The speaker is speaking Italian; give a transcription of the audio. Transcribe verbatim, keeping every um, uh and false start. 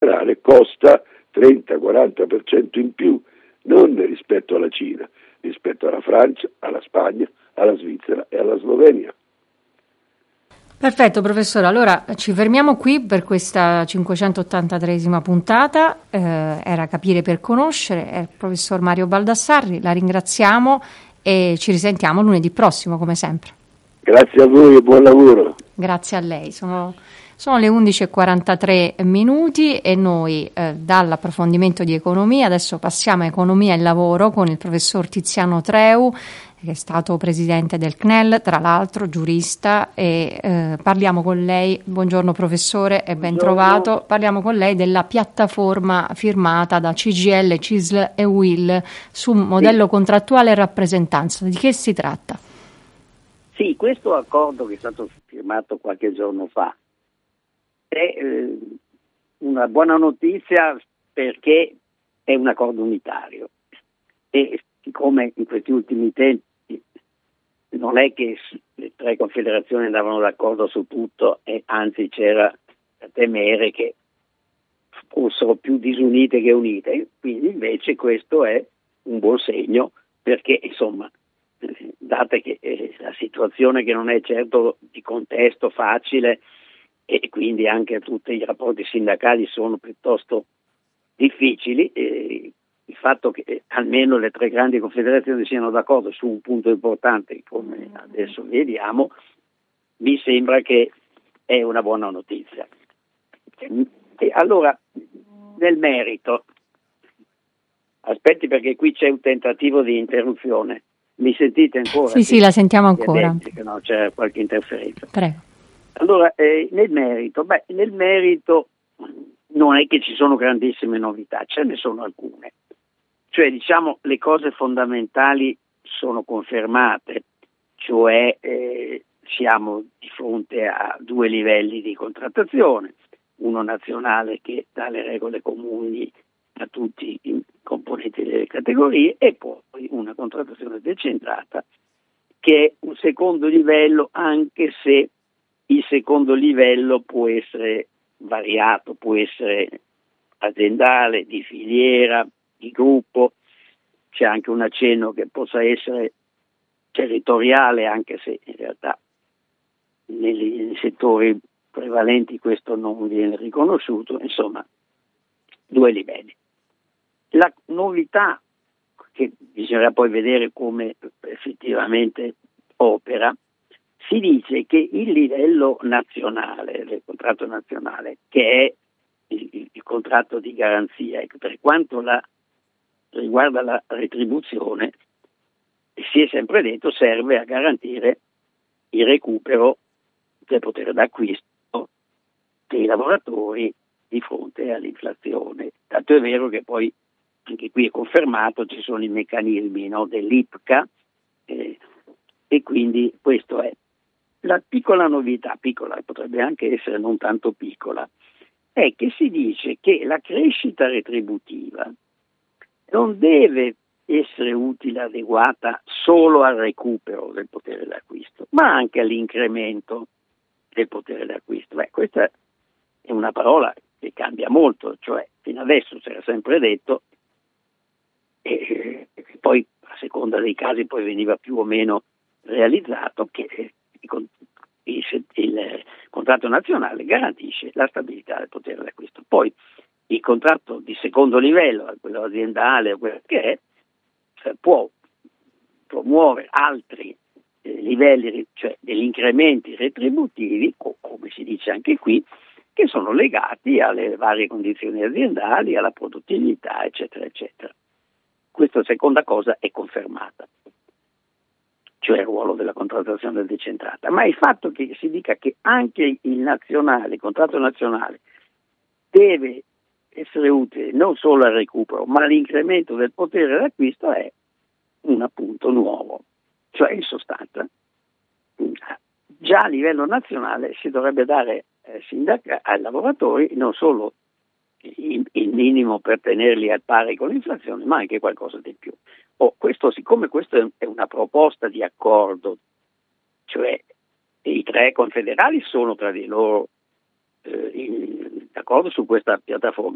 confederale costa trenta quaranta per cento in più, non rispetto alla Cina, rispetto alla Francia, alla Spagna, alla Svizzera e alla Slovenia. Perfetto professore, allora ci fermiamo qui per questa cinquecentottantatreesima puntata, eh, era Capire per conoscere, è il professor Mario Baldassarri, la ringraziamo e ci risentiamo lunedì prossimo come sempre. Grazie a voi e buon lavoro. Grazie a lei, sono, sono le undici e quarantatré minuti e noi eh, dall'approfondimento di economia adesso passiamo a economia e lavoro con il professor Tiziano Treu, che è stato presidente del C N E L, tra l'altro giurista, e eh, parliamo con lei, buongiorno professore e ben trovato, parliamo con lei della piattaforma firmata da C G I L, C I S L e U I L su modello sì. contrattuale e rappresentanza. Di che si tratta? Sì, questo accordo che è stato firmato qualche giorno fa è eh, una buona notizia perché è un accordo unitario e siccome in questi ultimi tempi non è che le tre confederazioni andavano d'accordo su tutto e anzi c'era da temere che fossero più disunite che unite, quindi invece questo è un buon segno perché insomma date che eh, la situazione che non è certo di contesto facile e quindi anche tutti i rapporti sindacali sono piuttosto difficili, eh, il fatto che eh, almeno le tre grandi confederazioni siano d'accordo su un punto importante come adesso vediamo mi sembra che è una buona notizia. E allora nel merito, aspetti perché qui c'è un tentativo di interruzione. Mi sentite ancora? Sì, sì, la sentiamo ancora. Che no, c'è qualche interferenza. Prego. Allora, eh, nel merito, beh, nel merito non è che ci sono grandissime novità, ce ne sono alcune. Cioè, diciamo, le cose fondamentali sono confermate, cioè eh, siamo di fronte a due livelli di contrattazione, uno nazionale che dà le regole comuni a tutti i componenti delle categorie e poi una contrattazione decentrata che è un secondo livello, anche se il secondo livello può essere variato, può essere aziendale, di filiera, di gruppo, c'è anche un accenno che possa essere territoriale, anche se in realtà nei, nei settori prevalenti questo non viene riconosciuto, insomma due livelli. La novità, che bisognerà poi vedere come effettivamente opera, si dice che il livello nazionale, del contratto nazionale, che è il, il, il contratto di garanzia, ecco, per quanto la, riguarda la retribuzione, si è sempre detto serve a garantire il recupero del potere d'acquisto dei lavoratori di fronte all'inflazione. Tanto è vero che poi anche qui è confermato, ci sono i meccanismi, no, dell'I P C A eh, e quindi questo è. La piccola novità, piccola potrebbe anche essere non tanto piccola, è che si dice che la crescita retributiva non deve essere utile, adeguata solo al recupero del potere d'acquisto, ma anche all'incremento del potere d'acquisto. Beh, questa è una parola che cambia molto, cioè fino adesso si era sempre detto e poi a seconda dei casi poi veniva più o meno realizzato che il, il, il contratto nazionale garantisce la stabilità del potere d'acquisto. Poi il contratto di secondo livello, quello aziendale o quello che è, può promuovere altri eh, livelli, cioè degli incrementi retributivi, o, come si dice anche qui, che sono legati alle varie condizioni aziendali, alla produttività, eccetera, eccetera. Questa seconda cosa è confermata, cioè il ruolo della contrattazione decentrata, ma il fatto che si dica che anche il nazionale, il contratto nazionale, deve essere utile non solo al recupero, ma all'incremento del potere d'acquisto è un appunto nuovo. Cioè, in sostanza, già a livello nazionale si dovrebbe dare eh, sindaca- ai lavoratori non solo il, il minimo per tenerli al pari con l'inflazione, ma anche qualcosa di più. Oh, questo, siccome questa è una proposta di accordo, cioè i tre confederali sono tra di loro eh, in, d'accordo su questa piattaforma,